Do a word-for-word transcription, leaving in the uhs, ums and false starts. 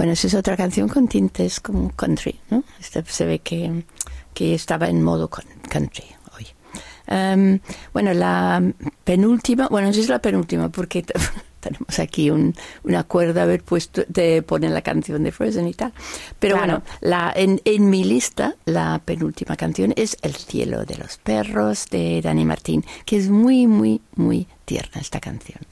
Bueno, esa es otra canción con tintes como country, ¿no? Este, se ve que, que estaba en modo country hoy. Um, bueno, la penúltima, bueno, esa es la penúltima porque t- tenemos aquí un, un acuerdo de haber puesto, de poner la canción de Frozen y tal. Pero Claro. bueno, la, en, en mi lista, la penúltima canción es El cielo de los perros de Dani Martín, que es muy, muy, muy tierna esta canción.